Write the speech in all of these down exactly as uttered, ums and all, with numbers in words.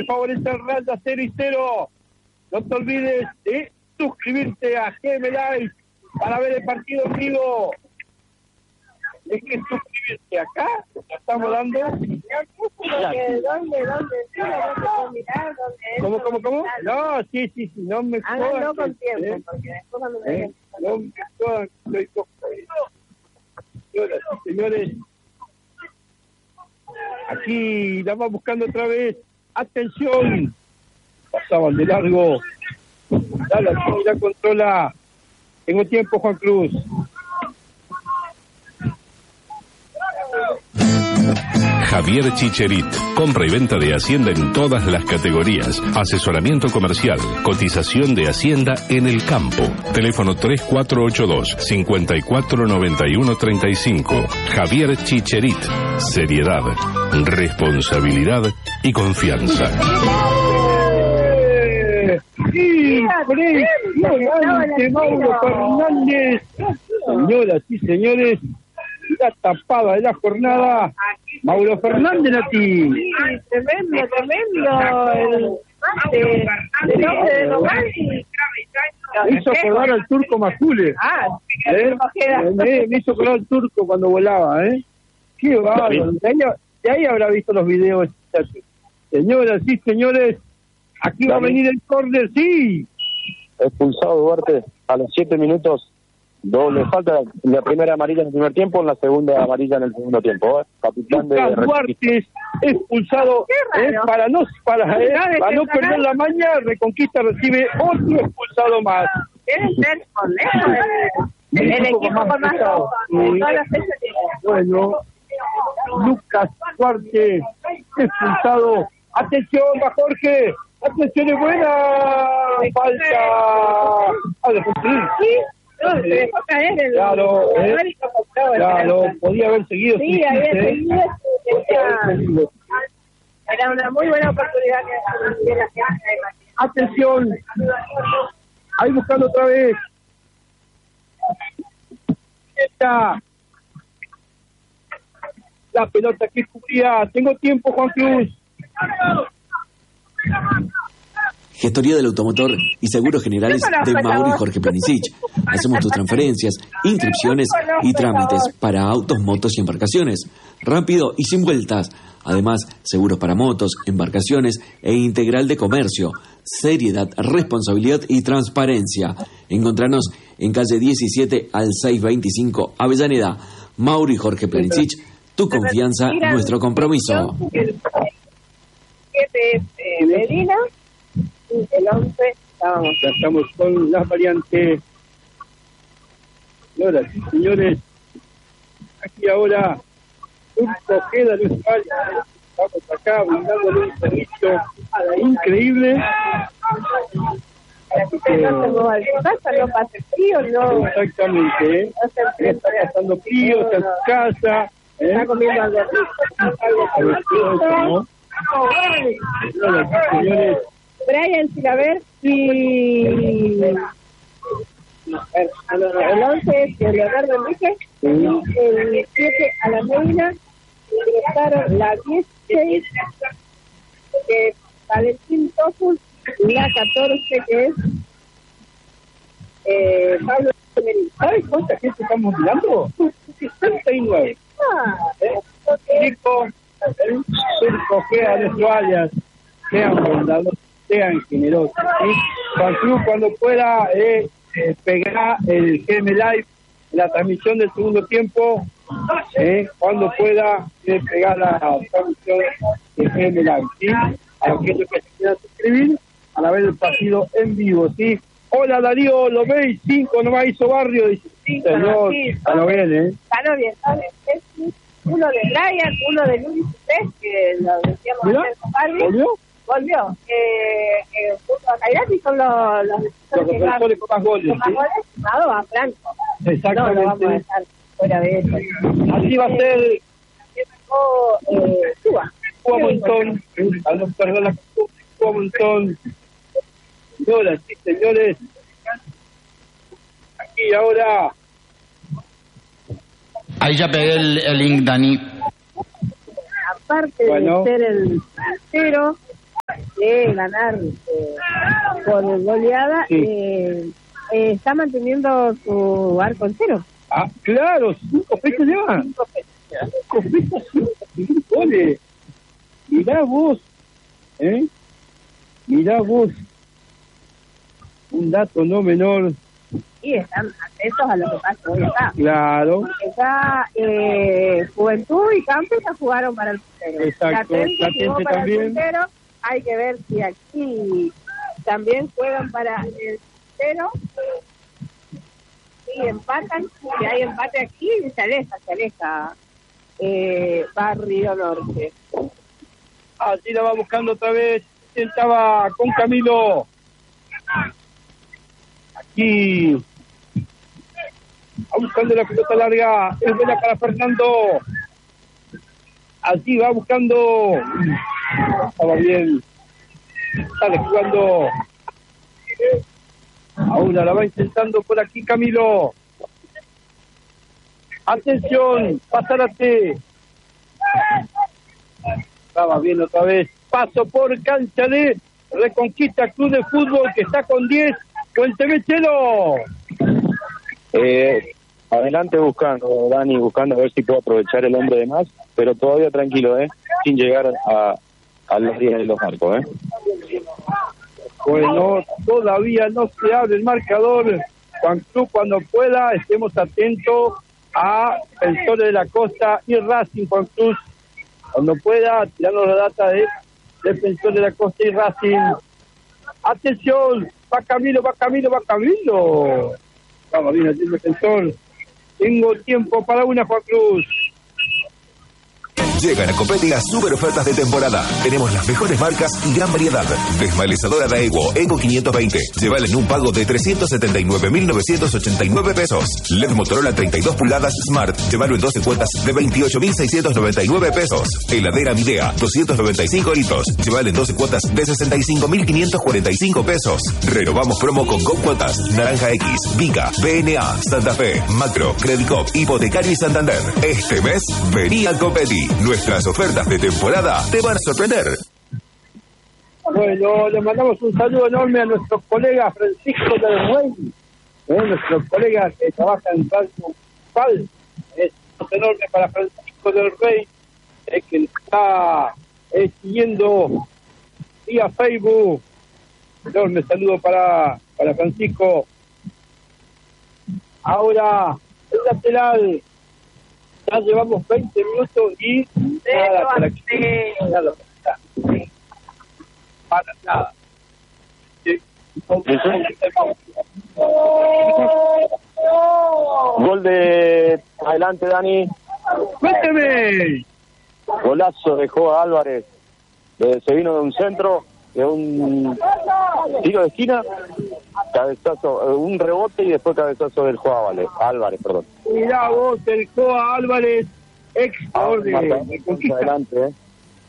que favorece al Real de cero y cero. No te olvides de suscribirte a G M Live para ver el partido en vivo. Es que suscribirte acá, lo estamos dando. ¿Dónde, dónde? ¿Cómo, cómo, cómo? No, sí, sí, sí, no me Háganlo con tiempo, ¿eh? Porque después cuando me ¿Eh? No me jodan, estoy cogido. Señoras y señores, aquí la va buscando otra vez. Atención, pasaban de largo. Dale, aquí la controla. Tengo tiempo, Juan Cruz. Javier Chicherit, compra y venta de Hacienda en todas las categorías, asesoramiento comercial, cotización de Hacienda en el campo. Teléfono tres cuatro ocho dos, cinco cuatro nueve uno tres cinco. Javier Chicherit, seriedad, responsabilidad y confianza. Impresionante, Mauro Fernández. Señoras y señores, la tapada de la jornada, Mauro Fernández a ti. Sí, tremendo, tremendo el mate del hombre de Román. Me hizo acordar al turco Macule. Ah, ¿Eh? Me, me hizo acordar al turco cuando volaba, ¿eh? Qué bárbaro. De ahí, de ahí habrá visto los videos. Señoras y señores, aquí va a venir el córner, sí. Expulsado Duarte a los siete minutos. Doble falta, la primera amarilla en el primer tiempo, la segunda amarilla en el segundo tiempo. ¿eh? Capitán de Lucas Duarte expulsado, eh, para no para, eh, para no perder la maña. Reconquista recibe otro expulsado más. Debe ser por lejos el, el equipo con más ropa de todas las fechas. Bueno, Lucas Duarte expulsado. Atención, va Jorge. Atención, es buena. Falta. A defender. Sí. No, se dejó caer el... Claro, eh, claro, podía haber seguido. Sí, sí había eh. seguido. Era, era una muy buena oportunidad que la gente. Atención, ahí buscando otra vez. Esta. La pelota que cubría. Tengo tiempo, Juan Cruz. Gestoría del automotor y seguros generales de Mauro y Jorge Planicic. Hacemos tus transferencias, inscripciones y trámites para autos, motos y embarcaciones. Rápido y sin vueltas. Además, seguros para motos, embarcaciones e integral de comercio. Seriedad, responsabilidad y transparencia. Encontranos en calle diecisiete al seiscientos veinticinco Avellaneda. Mauro y Jorge Planicic, tu confianza, nuestro compromiso. siete Medina. El once, estábamos. Ya estamos con las variantes. Señoras y señores, aquí ahora Turco queda Luis Valle. Estamos acá brindándole un servicio increíble. Así que no tengo casa, no pase frío, no. Exactamente, ¿eh? No está pasando frío, está en su casa. ¿Eh? Está comiendo algo rico. Señoras y señores. Brian Silaver y el once es Leonardo Enrique, el siete a la Medina, ingresaron la dieciséis que es Valentín Tofus, la catorce que es eh, Pablo Merín. ¿Sabes cuánta gente estamos mirando? sesenta y nueve. Ah, Turco, Turco, queda de toallas, sean bondadosos, sean generosos. ¿Sí? Juan Cruz, cuando pueda, eh, eh, pegará el G M Live, la transmisión del segundo tiempo. Eh, cuando pueda, eh, pegar la transmisión del G M Live. ¿Sí? A aquellos que se quieran suscribir, a la vez del partido en vivo. ¿Sí? Hola Darío, ¿lo veis? Cinco nomás hizo Barrio. Dice, sí, señor, ganó bien, ¿eh? Ganó bien, ¿sabes? Uno de Brian, uno de Luis tres, que lo decíamos ayer con Barbie. ¿Volvió? Volvió. Eh, eh, junto a Cairati son los, los, los defensores con más goles. Con más goles, sumado a Franco. Exactamente. No, no vamos a estar fuera de eso. Así va a ser. También sacó eh, Cuba. Cuba Montón. A no perder la Cuba Montón. Señoras y señores. Aquí ahora. Ahí ya pegué el, el link, Dani. Aparte bueno. de ser el tercero, de ganar eh, por goleada, Sí. eh, eh, está manteniendo su arco en cero. Ah, claro, cinco fechas llevan. Cinco fechas. Cinco fechas, cinco goles. Mirá vos, ¿eh? Mirá vos. Un dato no menor. Y están atentos a lo que pasa hoy acá. Claro. Está eh, Juventud y Campos ya jugaron para el puntero. Exacto, Platense Platense jugó para también. el puntero. Hay que ver si aquí también juegan para el puntero. Y empatan. Si hay empate aquí, se aleja, se aleja eh, Barrio Norte. Allí la va buscando otra vez. Estaba con Camilo. Aquí. Va buscando la pelota larga. Es buena para Fernando. Allí va buscando. Estaba bien. Sale jugando. Ahora la va intentando por aquí Camilo. Atención. Pasárate. Estaba bien otra vez. Paso por cancha de Reconquista Club de Fútbol, que está con diez. Cuénteme, Chelo. Eh, adelante buscando, Dani, buscando a ver si puedo aprovechar el hombre de más, pero todavía tranquilo, ¿eh? Sin llegar a, a los días de los marcos, ¿eh? Bueno, todavía no se abre el marcador. Juan Cruz, cuando pueda, estemos atentos a Defensores de la Costa y Racing. Juan Cruz, cuando pueda, tirarnos la data de Defensores de la Costa y Racing. Atención, va Camilo, va Camilo, va Camilo. Vamos bien, el defensor. Tengo tiempo para una, Juan Cruz. Llegan a Copeti las super ofertas de temporada. Tenemos las mejores marcas y gran variedad. Desmalezadora Daewoo Eco quinientos veinte. Llévala en un pago de trescientos setenta y nueve mil novecientos ochenta y nueve pesos. L E D Motorola treinta y dos pulgadas Smart. Llévalo en doce cuotas de veintiocho mil seiscientos noventa y nueve pesos. Heladera Midea doscientos noventa y cinco litros. Llévala en doce cuotas de sesenta y cinco mil quinientos cuarenta y cinco pesos. Renovamos promo con Go Cuotas, Naranja X, Viga, B N A, Santa Fe, Macro, Credicop, Hipotecario y Santander. Este mes, vení a Copeti. Nuestras ofertas de temporada te van a sorprender. Bueno, le mandamos un saludo enorme a nuestro colega Francisco del Rey, ¿eh? Nuestro colega que trabaja en Radio Municipal. Es enorme para Francisco del Rey, eh, que está eh, siguiendo vía Facebook. Enorme saludo para, para Francisco. Ahora, el lateral. Ya llevamos veinte minutos y nada para aquí. Nada, para nada. Sí. Gol de adelante, Dani. ¡Cuénteme! Golazo dejó a Álvarez. Eh, se vino de un centro, de un tiro de esquina, cabezazo, eh, un rebote y después cabezazo del Joa Álvarez, Álvarez, perdón. Mirá vos, el Joa Álvarez, extraordinario. Adelante, eh.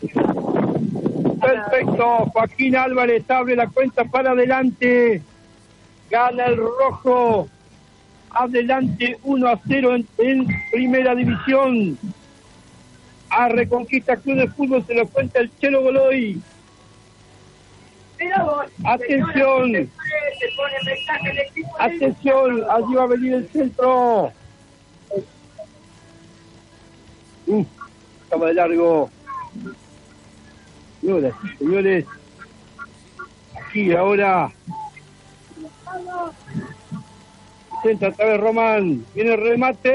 Perfecto, Joaquín Álvarez abre la cuenta para adelante. Gana el rojo. Adelante uno a cero en, en primera división. A Reconquista Club de Fútbol se lo cuenta el Chelo Godoy. Atención. Atención, allí va a venir el centro. Uh, estaba de largo. Señoras y señores, aquí ahora centra otra vez Román, viene el remate.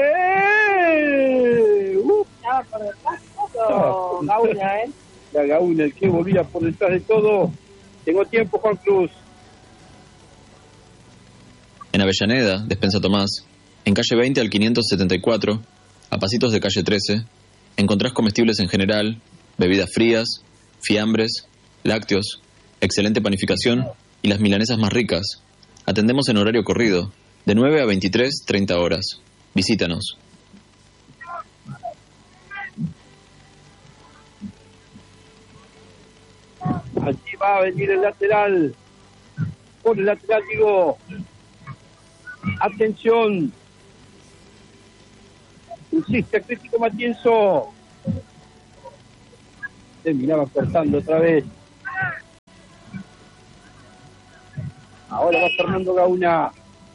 Uh, Estaba por detrás todo Gauna, ¿eh? La Gauna, el que volvía por detrás de todo. Tengo tiempo, Juan Cruz. En Avellaneda, Despensa Tomás, en calle veinte al quinientos setenta y cuatro, a pasitos de calle trece, encontrás comestibles en general, bebidas frías, fiambres, lácteos, excelente panificación y las milanesas más ricas. Atendemos en horario corrido, de nueve a veintitrés, treinta horas. Visítanos. Allí va a venir el lateral. Por el lateral, digo. Atención. Insiste Atlético Matienzo. Terminaba cortando otra vez. Ahora va Fernando Gauna.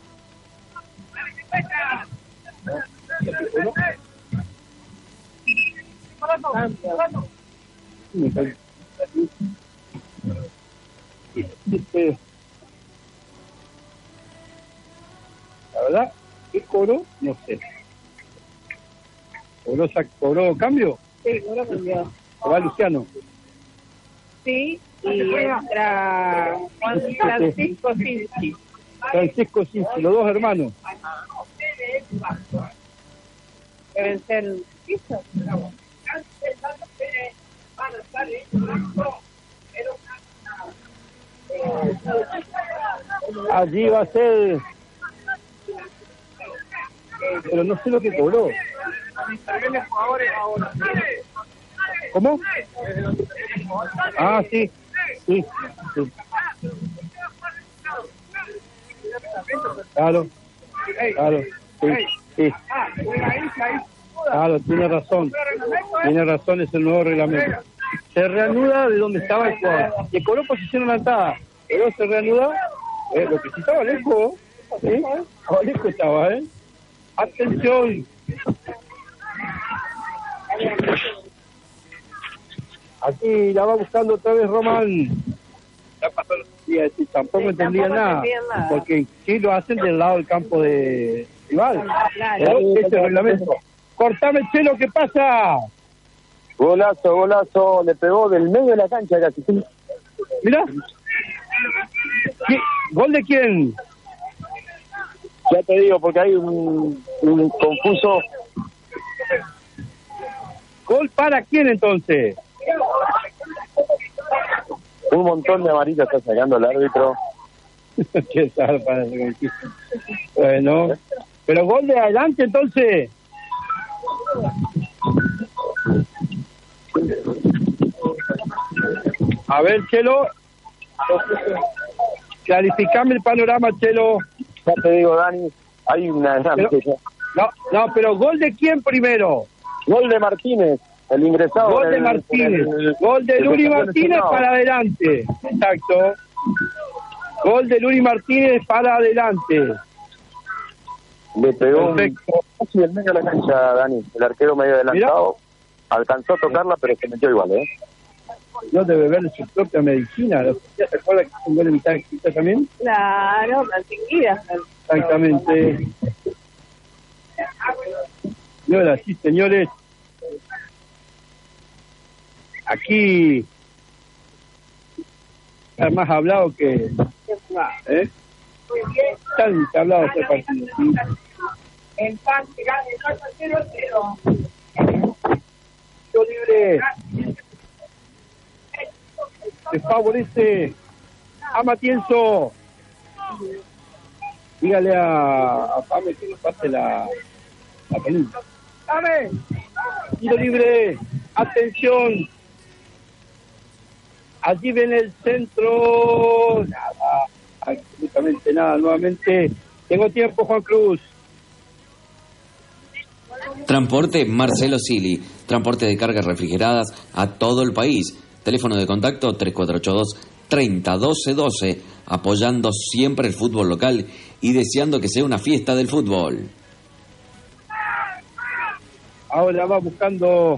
Este, la verdad, ¿qué cobró? No sé. ¿Cobró, ¿Cobró cambio? Sí, cobró cambio. ¿Va Luciano? Sí, y entra Juan Francisco Cinci. Francisco Cinci, los dos hermanos. Deben ser pisos. Allí va a ser, pero no sé lo que cobró. ¿Cómo? Ah, sí, sí, sí. Claro, claro, sí, sí. Claro, tiene razón, tiene razón, es el nuevo reglamento. Se reanuda de donde estaba el jugador. Le cobró posición adelantada, pero se reanuda, eh, lo que sí estaba lejos, ¿sí? Estaba lejos estaba, ¿eh? Atención. Aquí la va buscando otra vez Román. Ya pasó los días, sí, tampoco entendía nada, nada, porque sí lo hacen del lado del campo de rival. Claro, ese es el reglamento. Cortame, Chelo, ¿qué pasa? Golazo, golazo, le pegó del medio de la cancha casi. Mira. ¿Gol de quién? Ya te digo, porque hay un, un confuso. ¿Gol para quién entonces? Un montón de amarillas está sacando el árbitro. Qué tal para el Bueno, pero gol de adelante entonces. A ver, Chelo, clarificame el panorama, Chelo. Ya te digo, Dani, hay una gran... Pero, no, no, pero ¿gol de quién primero? Gol de Martínez, el ingresado. Gol de el, Martínez, el, el, gol de Luri Martínez para adelante, exacto. Gol de Luri Martínez para adelante. Le pegó casi el medio de la cancha, Dani, el arquero medio adelantado. Mirá. Alcanzó a tocarla, pero se metió igual, ¿eh? No debe ver su propia medicina. ¿Te acuerdas que es un gol de mitad de también? Claro, enseguida. Exactamente. Y ahora sí, señores. Aquí está más hablado que... ¿Eh? Tan hablado este partido. Empate, gane, cero cero. Libre. Se favorece a Matienzo. Dígale a, a Pame que nos pase la, la pelota. ¡Pame! Tiro libre. Atención. Allí viene el centro. Nada. Absolutamente nada. Nuevamente. Tengo tiempo, Juan Cruz. Transporte Marcelo Sili. Transporte de cargas refrigeradas a todo el país. Teléfono de contacto tres cuatro ocho dos, tres cero uno dos uno dos. Apoyando siempre el fútbol local y deseando que sea una fiesta del fútbol. Ahora va buscando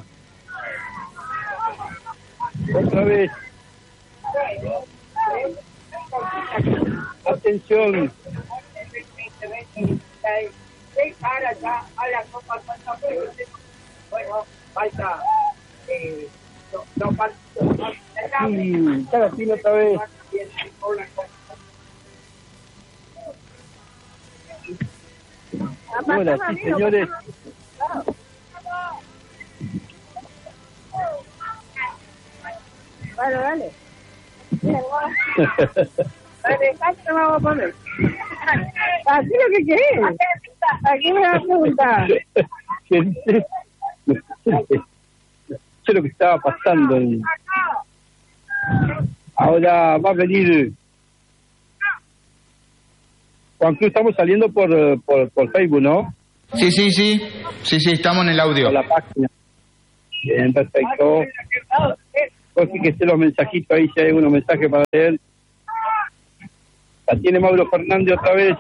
otra vez. Atención. Falta eh, no, no falta sí, está la fila otra vez. Hola, sí, señores. Vale, vale. Vale, ¿qué vamos a poner? Así lo que querés. Aquí me va a preguntar. Sé lo que estaba pasando. Ahora va a venir Juan Cruz. Estamos saliendo por, por, por Facebook, ¿no? Sí, sí, sí. Sí, sí, estamos en el audio. Por la página. Bien, perfecto. Pues sí que esté los mensajitos ahí, si hay algunos mensajes para leer. La tiene Mauro Fernández otra vez.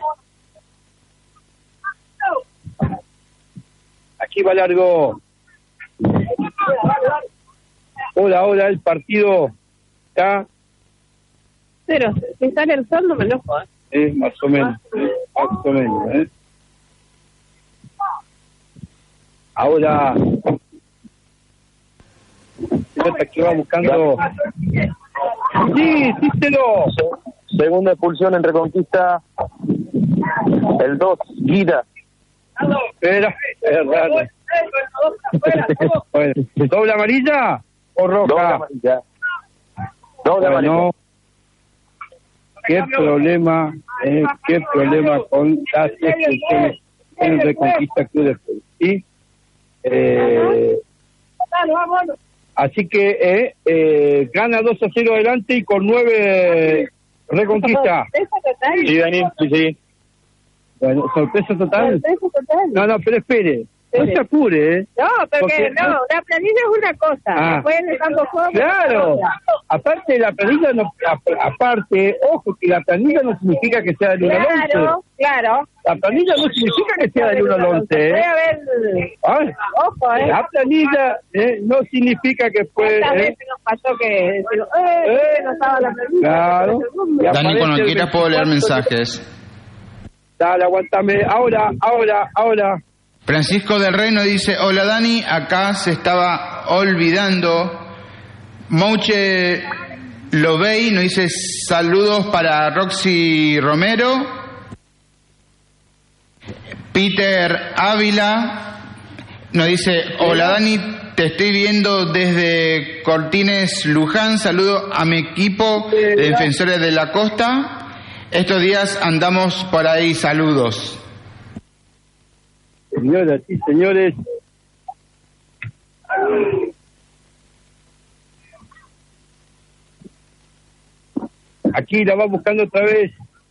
Aquí va largo. Hola, hola, el partido está... Pero si sale el sol no me enojo. ¿eh? Eh, más o menos, eh, más o menos, ¿eh? Ahora... que va buscando... Sí, sí, se lo... Segunda expulsión en Reconquista. El dos, Guida. Espera, es raro. Bueno, ¿doble amarilla o roja? Doble amarilla. Doble amarilla. Bueno, qué problema, eh, qué problema con las expulsiones en Reconquista Club de Fútbol. ¿Sí? Eh, así que eh, eh, gana dos a cero adelante y con nueve Reconquista. Sí, Dani, sí, sí. Bueno, sorpresa total. Sorpresa total. No, no, pero espere. No se apure, ¿eh? No, porque, Porque- no, la planilla es una cosa. Ah. Después en el campo de juego. Claro. es otra. Aparte de la planilla, no, a- aparte, ojo, que la planilla no significa que sea del uno al once. Claro, claro. La planilla no significa que sea del uno al once, Voy ¿eh? a ver. Ay, Ojo, ¿eh? la planilla eh, no significa que fue... ¿Cuántas eh, veces nos pasó que decimos, eh, Eh, no estaba la planilla? claro. Y Dani, aparece cuando el quieras puedo leer veinticuatro. mensajes. Dale, aguántame. Ahora, ahora, ahora. Francisco del Rey nos dice, hola Dani, acá se estaba olvidando. Mouche Lovey nos dice, saludos para Roxy Romero. Peter Ávila nos dice, hola Dani, te estoy viendo desde Cortines, Luján. Saludo a mi equipo de defensores de la costa. Estos días andamos por ahí, saludos. Señoras y señores, aquí la va buscando otra vez.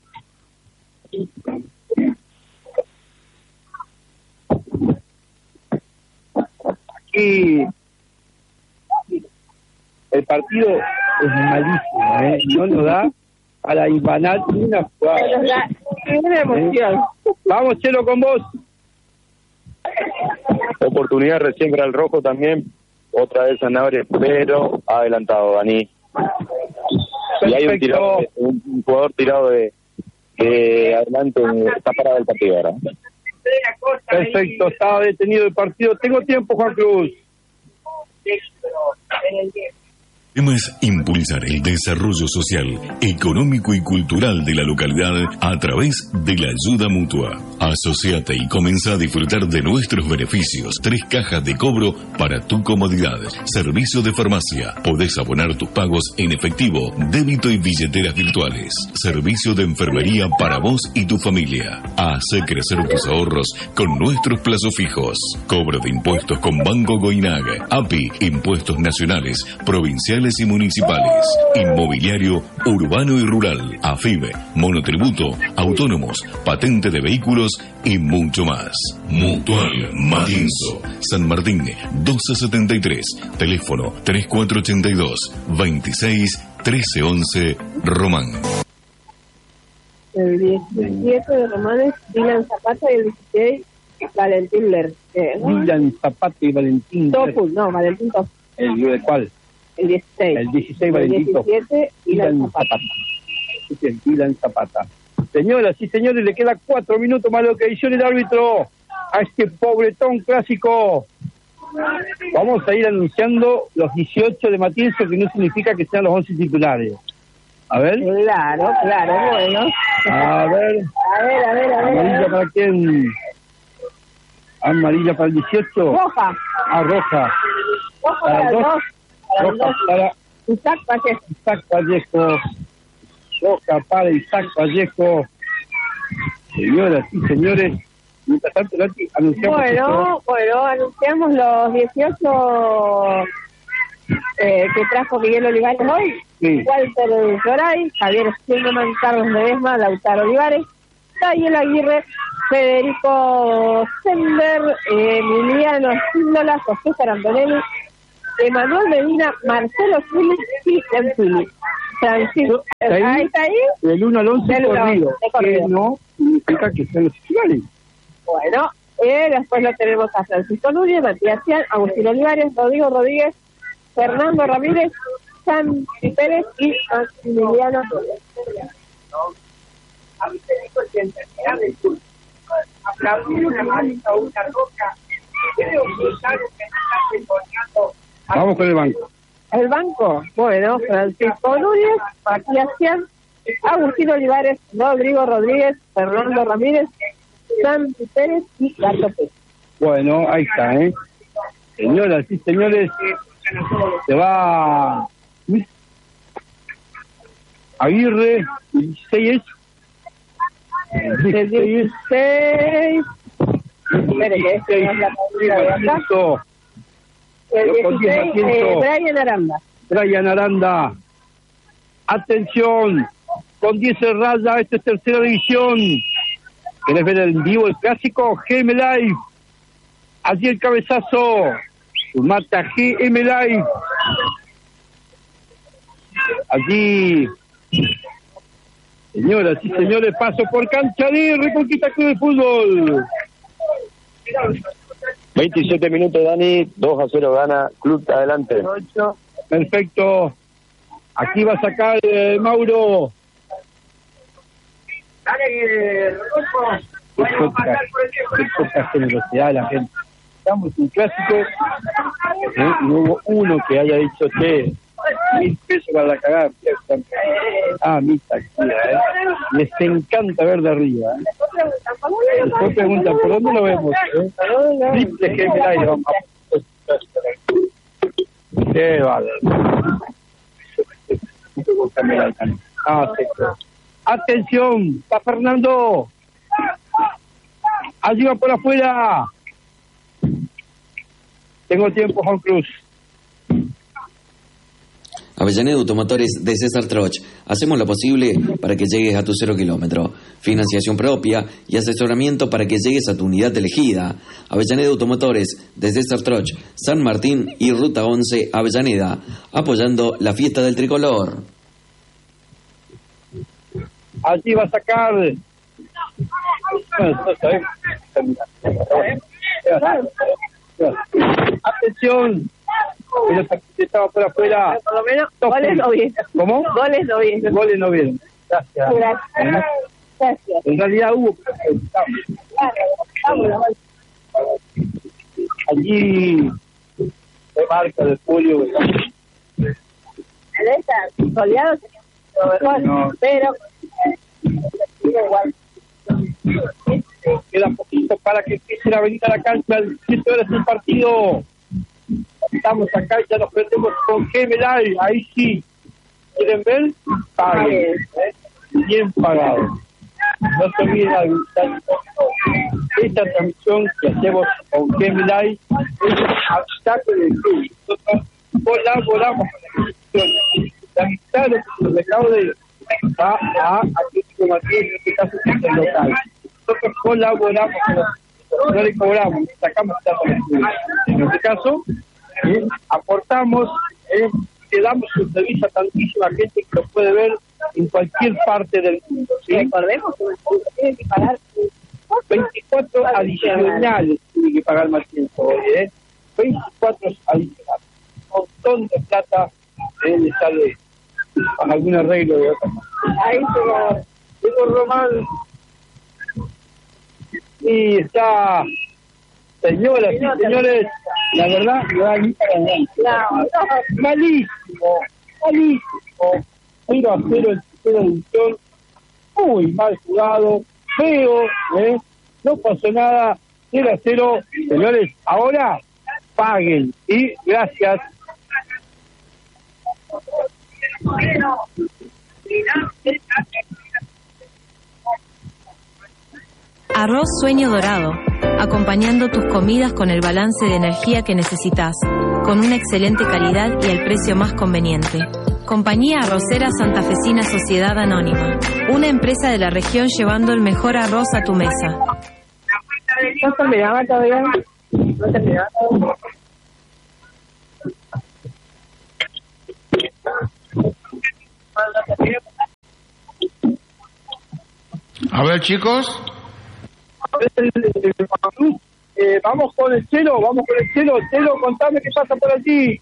Aquí el partido es malísimo, ¿eh? No nos da para ibanar una jugada. Pero la- es una emoción. Vamos, Chelo, con vos. Oportunidad recién para el rojo también. Otra vez Sanabria, pero adelantado, Dani. Y hay un, Perfecto. tirado, un, un jugador tirado de, de adelante, está parado el partido ahora. Perfecto, estaba detenido el partido. Tengo tiempo, Juan Cruz. El tema es impulsar el desarrollo social, económico y cultural de la localidad a través de la ayuda mutua. Asociate y comienza a disfrutar de nuestros beneficios. Tres cajas de cobro para tu comodidad. Servicio de farmacia. Podés abonar tus pagos en efectivo, débito y billeteras virtuales. Servicio de enfermería para vos y tu familia. Hace crecer tus ahorros con nuestros plazos fijos. Cobro de impuestos con Banco Goinag. A P I, impuestos nacionales, provinciales y municipales, inmobiliario urbano y rural, A F I B, monotributo, autónomos, patente de vehículos y mucho más. Mutual Matinzo, San Martín doce setenta y tres, teléfono tres cuatro ocho dos, veintiséis trece once, Román. El diecisiete de Romanes, Dylan Zapata, y el dieciséis, Valentín Ler. Eh, Dylan Zapata y Valentín. Topul, no, Valentín Topul. ¿El de cuál? El dieciséis. El dieciséis, Valentín El diecisiete, Dylan Zapata. Zapata. Dylan Zapata. Señoras y señores, le queda cuatro minutos más de lo que hizo el árbitro a este pobretón clásico. Vamos a ir anunciando los dieciocho de Matienzo, que no significa que sean los once titulares. A ver. Claro, claro, bueno. A ver. A ver, a ver, a ver. ¿Amarilla para quién? ¿Amarilla para el dieciocho? Roja. Ah, roja. Roja Para para el el dos. dos. Para el Roja dos. para Isaac Vallejo. Isaac Vallejo. Roja para Isaac Vallejo. Señoras y señores, mientras tanto, Nati, anunciamos Bueno, bueno, anunciamos los dieciocho eh, que trajo Miguel Olivares hoy. Sí. Walter Lloray, Javier Silverman, Carlos Ledesma, Lautaro Olivares, Daniel Aguirre, Federico Sender, eh, Emiliano Síndola, José Antonelli, Emanuel Medina, Marcelo Phillips y Len Phillips. Francisco, Ahí, ahí está ahí. Del uno al once Del uno al corrido, once corrido. que no significa que sean los titulares. Bueno, eh, después lo tenemos a Francisco Núñez, Matías Cian, Agustín Olivares, Rodrigo Rodríguez, Fernando Ramírez, San Pérez y Maximiliano Torres. Vamos con el banco. El banco, bueno, Francisco Núñez, Matías Cian, Agustín Olivares, Rodrigo Rodríguez, Fernando Ramírez, San Pérez y Gato Pérez. Bueno, ahí está, ¿eh? Señoras y señores, se va Aguirre, dieciséis. El dieciséis. Espere, que este no es la partida de acá. El dieciséis, eh, Brian Aranda. Brian Aranda. Atención, con diez en raya, esta es tercera división. ¿Querés ver en vivo el clásico? G M Live. Allí el cabezazo. Mata G M Live. Allí. Señoras y señores, paso por cancha de Reconquista Club de Fútbol. veintisiete minutos, Dani, dos a cero gana Club, adelante. Perfecto. Aquí va a sacar eh, Mauro. Dale, Qué poca, qué poca generosidad de la gente. Estamos en un clásico, ¿eh? No hubo uno que haya dicho, che, mil pesos para la cagada. Ah, mi taxida, ¿eh? Les encanta ver de arriba, ¿eh? Después preguntan, ¿por dónde lo vemos? ¿Eh? Triple G M Live, vamos a... Qué vale. Ah, sí. Atención, está Fernando. Allí va por afuera. Tengo tiempo, Juan Cruz. Avellaneda Automotores de César Troch. Hacemos lo posible para que llegues a tu cero kilómetro. Financiación propia y asesoramiento para que llegues a tu unidad elegida. Avellaneda Automotores de César Troch, San Martín y Ruta once Avellaneda. Apoyando la fiesta del tricolor. Allí va a sacar. Bueno, no sabemos. Atención. Pero estaba por afuera. Por lo menos, goles no vieron. ¿Cómo? Goles no vieron. Goles no vieron. Gracias. Gracias. Gracias. En realidad hubo. Allí se marca de polio. Soleado, no. Pero igual. Queda poquito para que empiecen a venir a la cancha. El siete horas del partido. Estamos acá y ya nos prendemos con G M Live. Ahí sí. ¿Quieren ver? Paguen. ¿eh? Bien pagado. No se olviden de habilitar esta transmisión que hacemos con G M Live. Es obstáculo del club. Nosotros colaboramos con la transmisión. La mitad de los recaudos va a Atlético Madrid, en este caso es el local. Nosotros colaboramos con los no le cobramos, sacamos plata del club. En este caso, eh, aportamos, eh, le damos un servicio a tantísima gente que lo puede ver en cualquier parte del mundo. ¿sí? Recordemos que el club tiene que pagar veinticuatro adicionales, tiene que pagar más tiempo hoy, ¿eh? veinticuatro adicionales. Un montón de plata eh, le sale a algún arreglo de otra cosa. Ahí se va, tengo Román. Y está, señoras y señores, la verdad, me va a ir para adelante. Malísimo, malísimo. cero a cero el tercero de división, muy mal jugado, feo, ¿eh? No pasó nada, cero a cero. Señores, ahora paguen. Y gracias. Arroz Sueño Dorado, acompañando tus comidas con el balance de energía que necesitas, con una excelente calidad y el precio más conveniente. Compañía Arrocera Santafesina Sociedad Anónima, una empresa de la región llevando el mejor arroz a tu mesa. ¿No terminaba todavía? ¿No terminaba todavía? A ver, chicos. Eh, vamos con el Chelo, vamos con el Chelo. Chelo, contame qué pasa por allí.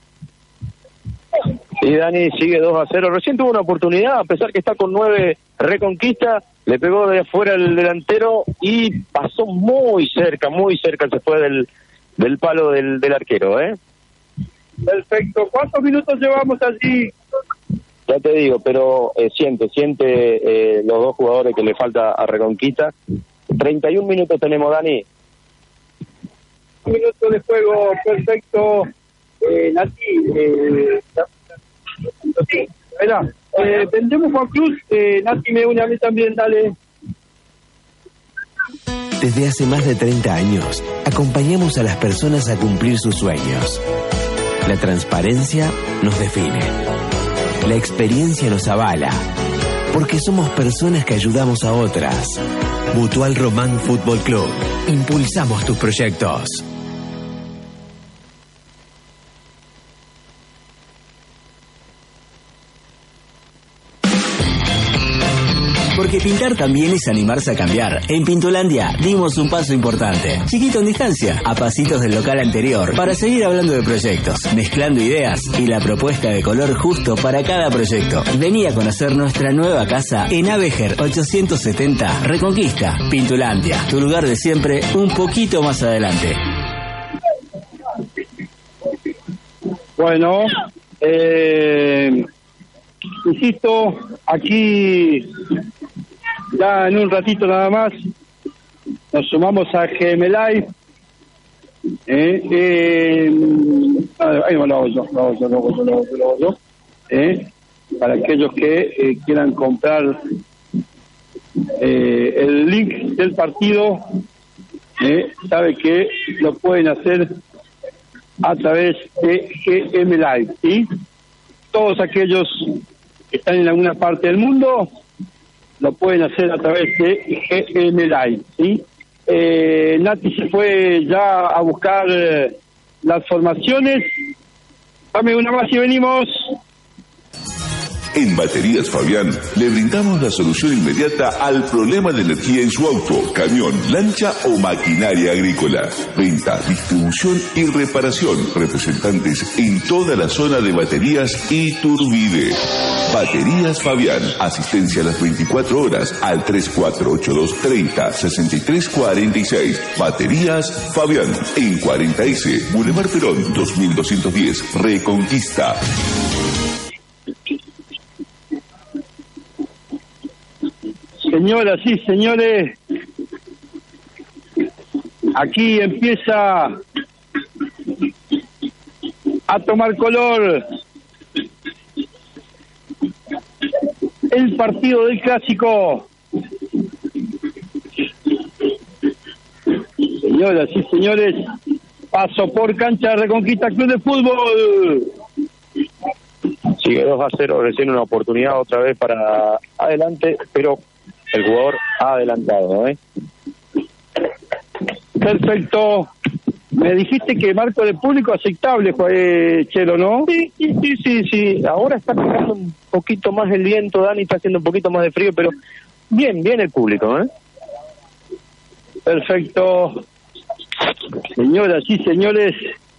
Y Dani sigue dos a cero. Recién tuvo una oportunidad, a pesar que está con nueve Reconquista, le pegó de afuera el delantero y pasó muy cerca, muy cerca, se fue del, del palo del, del arquero, ¿eh? Perfecto. ¿Cuántos minutos llevamos allí? Ya te digo, pero eh, siente, siente eh, los dos jugadores que le falta a Reconquista. treinta y un minutos tenemos, Dani. Un minuto de juego, perfecto. Eh, Nati, eh, sí, espera, eh, vendemos Juan Cruz, eh, Nati me une a mí también, dale. Desde hace más de treinta años, acompañamos a las personas a cumplir sus sueños. La transparencia nos define. La experiencia nos avala. Porque somos personas que ayudamos a otras. Mutual Román Fútbol Club. Impulsamos tus proyectos. Porque pintar también es animarse a cambiar. En Pintolandia dimos un paso importante. Chiquito en distancia, a pasitos del local anterior, para seguir hablando de proyectos, mezclando ideas y la propuesta de color justo para cada proyecto. Vení a conocer nuestra nueva casa en Avejer ochocientos setenta, Reconquista. Pintolandia, tu lugar de siempre, un poquito más adelante. Bueno, eh, insisto, aquí ya en un ratito nada más nos sumamos a G M Live. Eh, eh, ahí lo hago yo, lo hago yo, lo hago yo, lo hago yo, lo hago yo. Eh, para aquellos que eh, quieran comprar eh, el link del partido, eh, sabe que lo pueden hacer a través de G M Live, ¿sí? Todos aquellos que están en alguna parte del mundo lo pueden hacer a través de G M Live, ¿sí? Eh, Nati se fue ya a buscar eh, las formaciones. Dame una más y venimos. En Baterías Fabián le brindamos la solución inmediata al problema de energía en su auto, camión, lancha o maquinaria agrícola. Venta, distribución y reparación. Representantes en toda la zona de Baterías y Turbide. Baterías Fabián. Asistencia a las veinticuatro horas al tres cuatro ocho dos treinta sesenta y tres cuarenta y seis. Baterías Fabián. En cuarenta ese, Boulevard Perón dos mil doscientos diez, Reconquista. Señoras y señores, aquí empieza a tomar color el partido del Clásico. Señoras y señores, paso por cancha de Reconquista Club de Fútbol. Sigue dos a cero, recién una oportunidad otra vez para adelante, pero el jugador ha adelantado, ¿eh? Perfecto. Me dijiste que marco de público aceptable, eh, Chelo, ¿no? Sí, sí, sí, sí, sí. Ahora está pegando un poquito más el viento, Dani, está haciendo un poquito más de frío, pero bien, bien el público, ¿eh? Perfecto. Señoras y señores,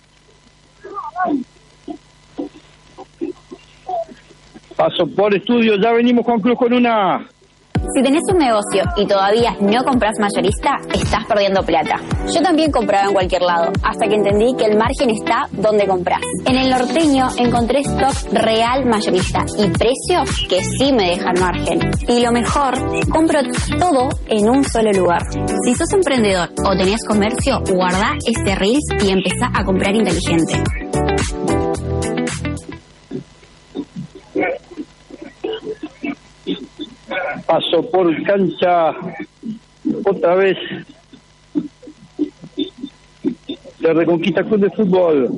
paso por estudio, ya venimos Juan Cruz con una... Si tenés un negocio y todavía no compras mayorista, estás perdiendo plata. Yo también compraba en cualquier lado, hasta que entendí que el margen está donde compras. En el Norteño encontré stock real mayorista y precios que sí me dejan margen. Y lo mejor, compro todo en un solo lugar. Si sos emprendedor o tenés comercio, guardá este Reels y empezá a comprar inteligente. Paso por cancha otra vez de Reconquista Club de Fútbol.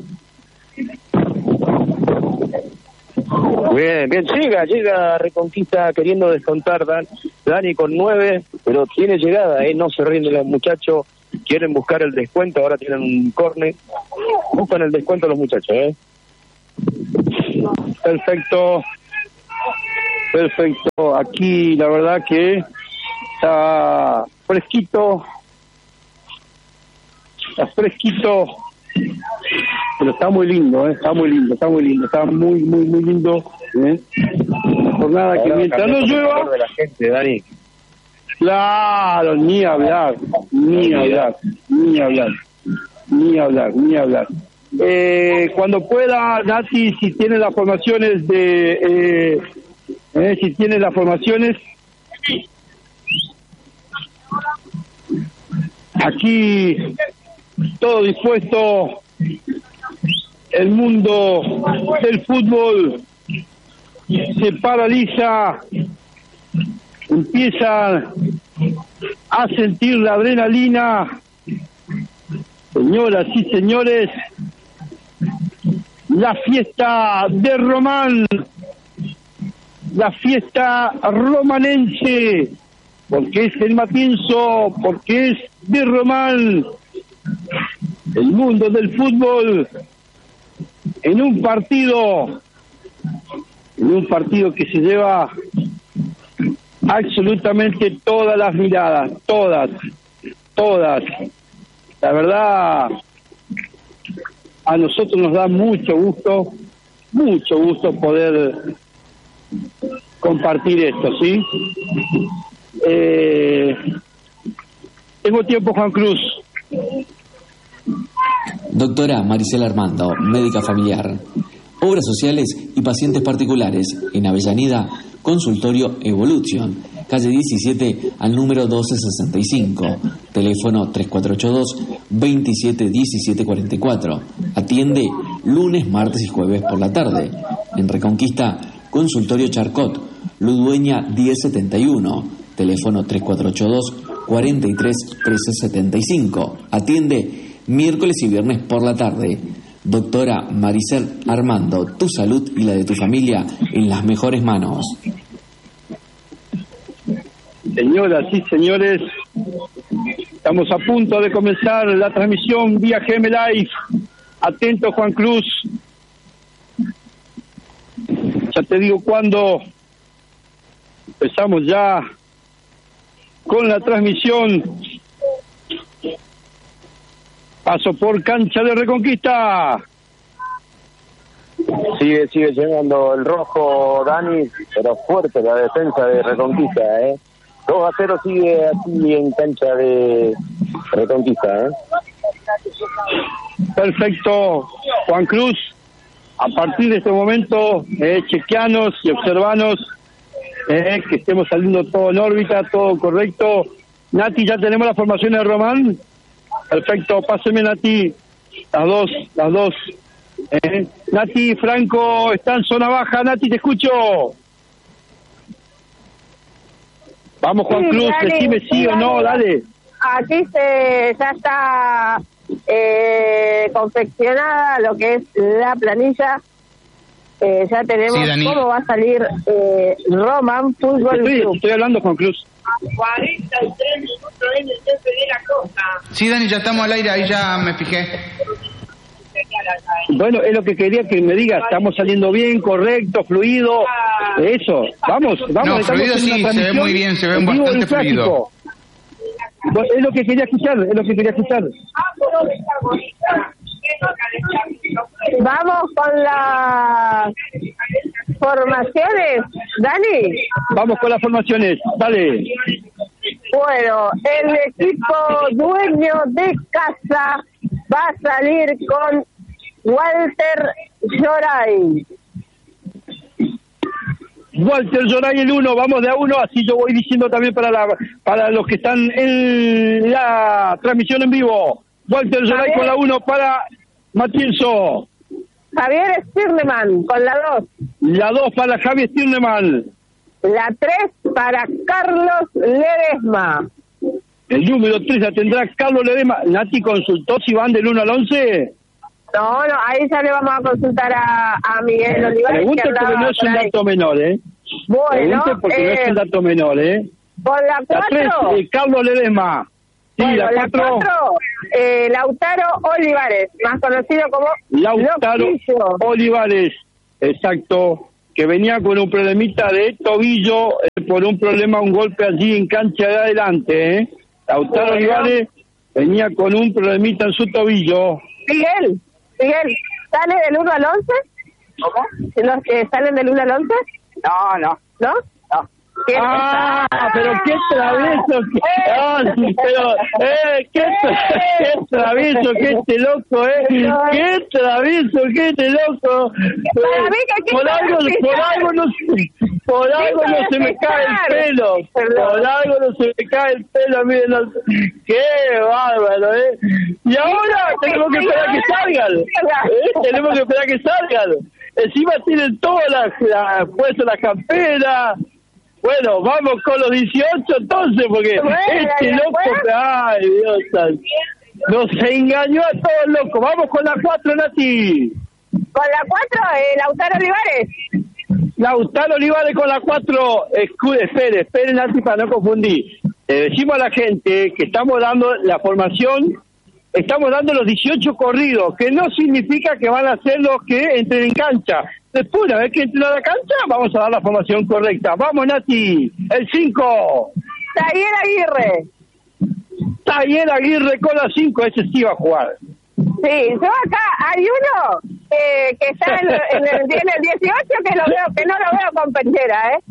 Bien, bien, llega, llega Reconquista queriendo descontar Dan, Dani con nueve, pero tiene llegada, ¿eh? No se rinde los muchachos, quieren buscar el descuento, ahora tienen un córner, buscan el descuento los muchachos, ¿eh? Perfecto. Perfecto, aquí la verdad que está fresquito, está fresquito, pero está muy lindo, ¿eh? está muy lindo, está muy lindo, está muy, muy, muy lindo. ¿eh? Una jornada que mientras no llueva... de la gente, Dani. Claro, ni hablar, ni hablar, ni hablar, ni hablar, ni hablar. Eh, cuando pueda, Nati, si tiene las formaciones de... Eh, eh, si tiene las formaciones... Aquí todo dispuesto, el mundo del fútbol se paraliza, empiezan a sentir la adrenalina. Señoras y señores, la fiesta de Román, la fiesta romanense, porque es el Matienzo, porque es de Román, el mundo del fútbol, en un partido, en un partido que se lleva absolutamente todas las miradas, todas, todas. La verdad, a nosotros nos da mucho gusto, mucho gusto poder compartir esto, ¿sí? Eh, tengo tiempo, Juan Cruz. Doctora Maricela Armando, médica familiar. Obras sociales y pacientes particulares. En Avellaneda, consultorio Evolution. Calle diecisiete al número doce sesenta y cinco. Teléfono tres cuatro ocho dos, veintisiete diecisiete cuarenta y cuatro. Atiende lunes, martes y jueves por la tarde. En Reconquista, consultorio Charcot. Ludueña diez setenta y uno. Teléfono tres cuatro ocho dos, cuarenta y tres trece setenta y cinco. Atiende miércoles y viernes por la tarde. Doctora Maricela Armando, tu salud y la de tu familia en las mejores manos. Señoras y señores, estamos a punto de comenzar la transmisión vía G M Live. Atento, Juan Cruz. Ya te digo cuándo empezamos ya con la transmisión. Paso por cancha de Reconquista. Sigue, sigue llegando el rojo, Dani, pero fuerte la defensa de Reconquista, ¿eh? dos a cero sigue aquí en cancha de Reconquista, ¿eh? Perfecto, Juan Cruz. A partir de este momento, eh, chequeanos y observanos eh, que estemos saliendo todo en órbita, todo correcto. Nati, ya tenemos la formación de Román. Perfecto, páseme, Nati. Las dos, las dos. Eh. Nati, Franco, está en zona baja. Nati, te escucho. Vamos, Juan sí, Cruz, dale, decime sí, sí o dale, no, dale. Aquí se, ya está eh, confeccionada lo que es la planilla. Eh, ya tenemos sí, cómo va a salir eh, Román Fútbol estoy, Club. Estoy hablando, Juan Cruz. cuarenta y tres minutos en el jefe de la Costa. Sí, Dani, ya estamos al aire, ahí ya me fijé. Bueno, es lo que quería que me digas, estamos saliendo bien, correcto, fluido, eso, vamos, vamos. No, fluido sí, se ve muy bien, se ve bastante fluido. Es lo que quería escuchar, es lo que quería escuchar. Vamos con las formaciones, Dani. Vamos con las formaciones, dale. Bueno, el equipo dueño de casa va a salir con Walter Lloray. Walter Lloray el uno, vamos de a uno, así yo voy diciendo también para la, para los que están en la transmisión en vivo. Walter Lloray con la uno para Matienzo. Javier Stirneman con la dos. La dos para Javier Stirneman. La tres para Carlos Ledesma. El número tres la tendrá Carlos Ledesma. Nati consultó si van del uno al once. No, no, ahí ya le vamos a consultar a, a Miguel Olivares. Pregunte porque no es un dato menor, ¿eh? Bueno, Pregunte porque eh, no es un dato menor, ¿eh? Por la cuatro. La tres, eh, Carlos Ledesma. Sí, bueno, la cuatro. La cuatro eh, Lautaro Olivares, más conocido como Lautaro Loquillo. Olivares. Exacto. que venía con un problemita de tobillo eh, por un problema, un golpe allí en cancha de adelante, ¿eh? Lautaro Olivares venía con un problemita en su tobillo. Miguel, Miguel, ¿sale del uno al once? ¿Cómo? ¿Los que salen del uno al once? No, no. ¿No? No. Ah, pero qué travieso, que, ah, sí, pero, eh, qué, qué travieso que este loco, eh, qué travieso que este loco, eh, por algo, por algo no, por algo no se me cae el pelo, por algo no se me cae el pelo, miren, no, qué bárbaro, eh, y ahora tenemos que esperar que salgan, eh, tenemos que esperar que salgan, encima tienen todas las, la, puesto la campera. Bueno, vamos con los dieciocho entonces, porque bueno, este loco, ay Dios, nos engañó a todos locos. Vamos con la cuatro, Nati. Con la cuatro, eh, Lautaro Olivares. Lautaro Olivares con la cuatro, espere, espere Nati para no confundir. Le decimos a la gente que estamos dando la formación, estamos dando los dieciocho corridos, que no significa que van a ser los que entren en cancha. Después, una vez que entre a la cancha, vamos a dar la formación correcta. Vamos, Nati, el cinco. Taller Aguirre. Taller Aguirre con la cinco, ese sí va a jugar. Sí, yo acá hay uno eh, que está en, en, el, en el dieciocho que lo veo, que no lo veo con pechera, ¿eh?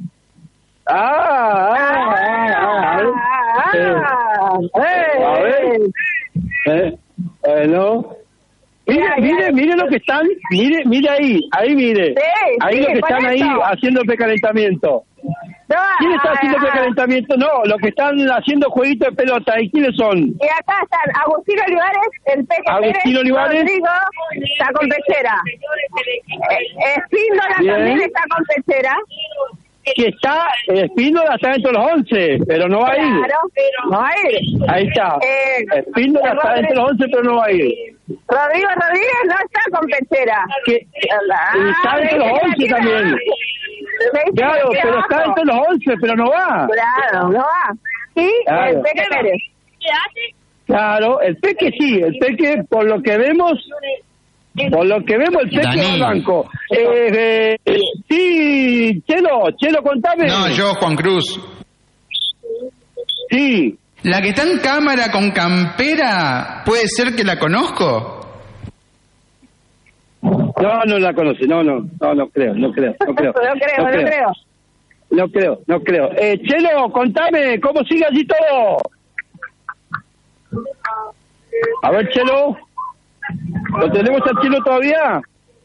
Ah, ah, ah, ah, ah, eh, a ver, eh, bueno, mire, ya, mire, ya. mire lo que están, mire, mire ahí, ahí mire, sí, ahí sí, lo que están eso. ahí haciendo precalentamiento. No, ¿Quién está ah, haciendo ah, precalentamiento? No, los que están haciendo jueguito de pelota, ¿y quiénes son? Y acá están Agustín Olivares, el Peque Agustín Pérez, Olivares. Rodrigo, está con pechera. Eh, Espíndola Bien. también está con pechera. Que está, Espíndola está dentro de los once, pero no va a ir. Claro, no va a ir. Ahí está. Eh, Espíndola está dentro de los once, pero no va a ir. Rodrigo Rodríguez no está con pechera. Que, ah, está dentro de los once también. Claro, pero abajo. está dentro de los once, pero no va. Claro, no va. Y Claro. el Peque Pérez. ¿Qué hace? Claro, el Peque sí, el Peque, por lo que vemos, por lo que vemos, el Peque Dani. va al banco. Eh, eh, sí, Chelo, Chelo, contame. No, yo, Juan Cruz. Sí. La que está en cámara con campera, ¿puede ser que la conozco? No, no la conoce, no, no, no, no creo, no creo, no creo. No creo, no creo. No creo, no creo. Eh, Chelo, contame, ¿cómo sigue allí todo? A ver, Chelo. ¿Lo tenemos al Chelo todavía?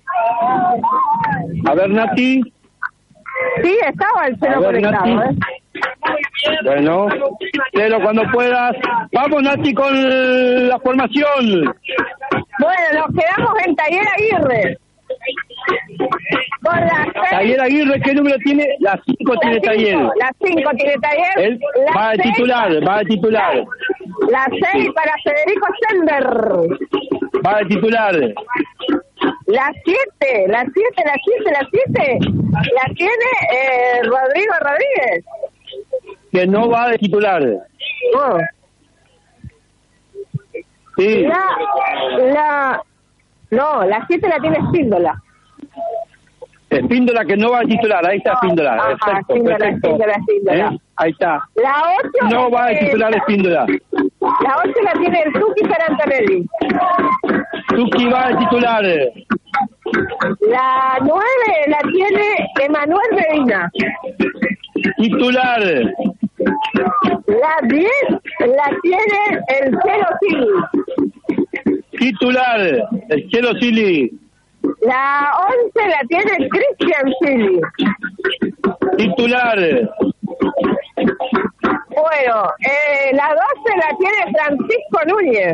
A ver, Nati. Sí, estaba el Chelo A ver, conectado, Nati. ¿eh? Bueno, Chelo, cuando puedas. Vamos, Nati, con la formación. Bueno, nos quedamos en Taller Aguirre. Con la seis, Taller Aguirre, ¿qué número tiene? La cinco tiene cinco, Taller. La cinco tiene Taller. Él la va de seis, titular, va de titular. La seis para Federico Sender. Va de titular. La siete, la siete, la siete, la siete. La tiene eh, Rodrigo Rodríguez. Que no va de titular. No. Sí. La, la, no, la siete la tiene Espíndola. Espíndola que no va a titular, ahí está Espíndola. Ajá, Perfecto, Espíndola, perfecto. Espíndola, Espíndola. ¿Eh? Ahí está. La ocho No va a tiene- titular Espíndola. La ocho la tiene el Tuki Sarantonelli. Tuki va de titular. La nueve la tiene Emanuel Medina. Titular. La diez la tiene el Chelo Sili. Titular. El Chelo Sili. La once la tiene Cristian Sili. Titular. Bueno, eh, la doce la tiene Francisco Núñez.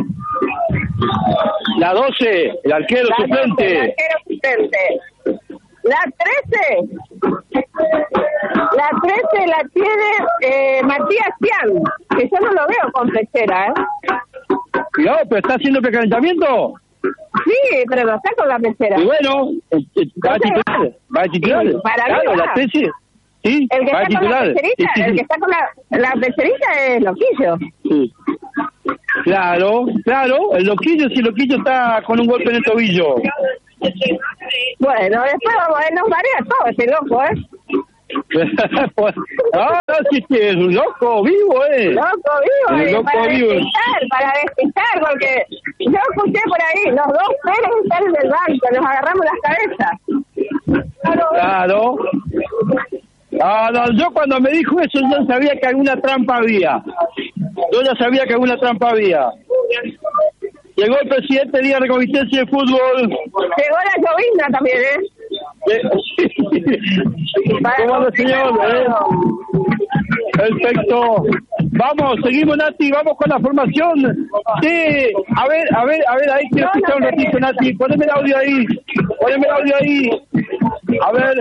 La doce, el arquero La doce, suplente. el arquero suplente. La trece, la trece la tiene eh, Matías Cian, que yo no lo veo con pechera, ¿eh? No, pero está haciendo precalentamiento. Sí, pero no está con la pechera. Y bueno, eh, eh, va a titular. Va a titular. Sí, para mí Claro, va. la trece. Sí, El que va a está con la titular. pecherita, Sí, sí, el sí. que está con la, la pecherita es Loquillo. Sí. Claro, claro, el loquillo, si el loquillo está con un golpe en el tobillo. Bueno, después vamos a nos marea todo ese loco, ¿eh? Pues, ah, sí, sí, es un loco vivo, ¿eh? Loco vivo, un eh, loco para vivo. despistar, para despistar, porque yo escuché por ahí, los dos Pérez están en el banco, nos agarramos las cabezas. Claro. Ah, no, yo cuando me dijo eso ya sabía que alguna trampa había. Yo ya sabía que alguna trampa había. Llegó el presidente de Liga Recovistense de Fútbol. Llegó la llovizna también, ¿eh? Eh, ¿Cómo anda, señor? ¿Eh? Perfecto. Vamos, seguimos, Nati, vamos con la formación. Sí, a ver, a ver, a ver, ahí quiero No, escuchar no, un ratito, no. Nati. Poneme el audio ahí. Poneme el audio ahí. A ver.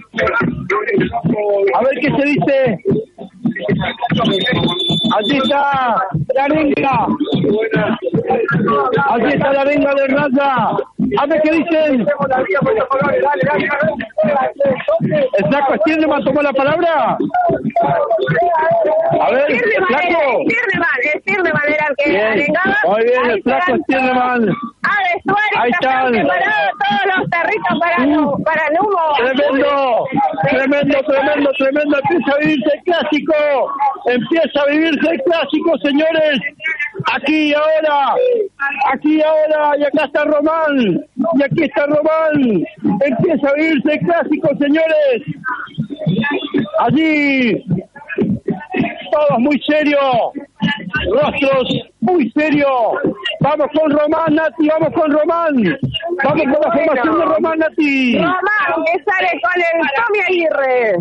A ver qué se dice. Allí está la arenga. Allí está la arenga de Raza. A ver qué dicen. ¿El flaco Stirneman tomó la palabra? A ver, flaco. Stirneman, el Stirneman era el que Bien. arengaba. Muy bien, el Ahí flaco están Stirneman. Ave Suárez, Ahí ya están están. preparados todos los tarritos para, el- para el humo. Tremendo, tremendo, tremendo, tremendo. Empieza a vivirse el clásico. Empieza a vivirse el clásico, señores. Aquí y ahora. Aquí y ahora. Y acá está Román. Y aquí está Román. Empieza a vivirse el clásico, señores. Allí. Todos muy serios. Rostros muy serios. Vamos con Román, Nati. Vamos con Román. Vamos con la formación de Román, Nati. Román, que sale con el Tommy Aguirre.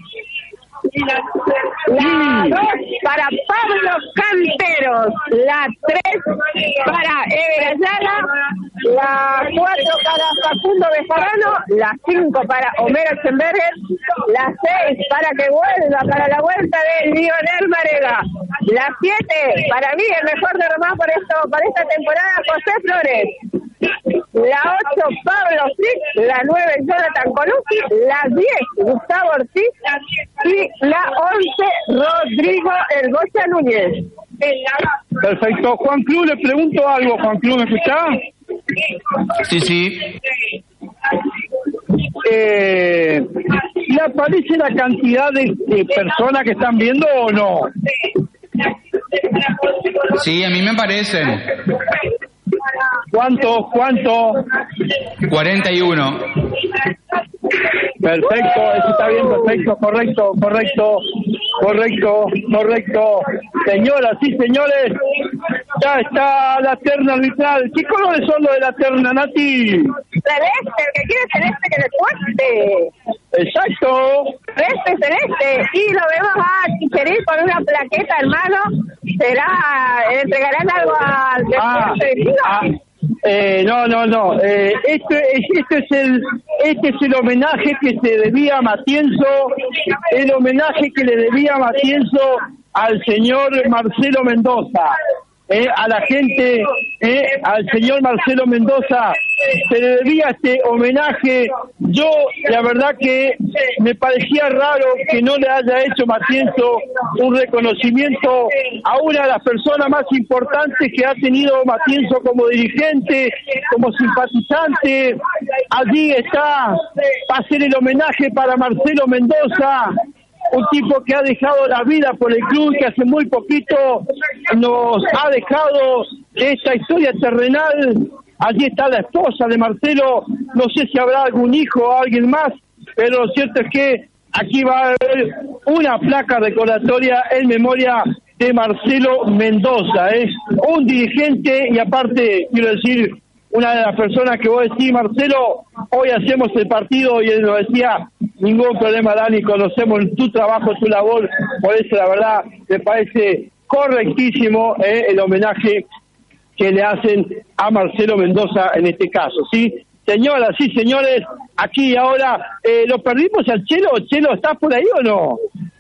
La dos para Pablo Canteros, la tres para Ever Ayala, la cuatro para Facundo Bejarano, la cinco para Homero Schemberger, la seis para que vuelva para la vuelta de Lionel Marega, la siete para mí el mejor de Román por esto para esta temporada, José Flores. La ocho, Pablo Frick, la nueve, Jonathan Colucci, la diez, Gustavo Ortiz y la once, Rodrigo El Bocha Núñez. Perfecto. Juan Cruz, le pregunto algo. Juan Cruz, ¿me escuchá? Sí, sí. Eh, ¿Le aparece la cantidad de, de personas que están viendo o no? Sí, a mí me parecen. ¿Cuánto? ¿Cuánto? cuarenta y uno. Perfecto, eso está bien, perfecto, correcto, correcto, correcto, correcto. Señoras y señores, ya está la terna arbitral. ¿Qué colores son los de la terna, Nati? Celeste, el que quiere celeste que le cueste. Exacto. Celeste, celeste. Y lo vemos a Chicherit con una plaqueta, hermano. ¿Será, entregarán algo al Ah, deporte? ah, eh, no, no, no. Eh, este, es, este es el, este es el homenaje que se debía a Matienzo, el homenaje que le debía Matienzo al señor Marcelo Mendoza. Eh, a la gente, eh, al señor Marcelo Mendoza, se le debía este homenaje. Yo, la verdad que me parecía raro que no le haya hecho Matienzo un reconocimiento a una de las personas más importantes que ha tenido Matienzo como dirigente, como simpatizante. Allí está, va a ser el homenaje para Marcelo Mendoza, un tipo que ha dejado la vida por el club, que hace muy poquito nos ha dejado esta historia terrenal. Allí está la esposa de Marcelo, no sé si habrá algún hijo o alguien más, pero lo cierto es que aquí va a haber una placa recordatoria en memoria de Marcelo Mendoza, es ¿eh? un dirigente y aparte, quiero decir, una de las personas que vos decís, Marcelo, hoy hacemos el partido y él nos decía, ningún problema, Dani, conocemos tu trabajo, tu labor, por eso la verdad me parece correctísimo eh, el homenaje que le hacen a Marcelo Mendoza en este caso, ¿sí? Señoras y señores, aquí y ahora, eh, ¿lo perdimos al Chelo? Chelo, ¿estás por ahí o no?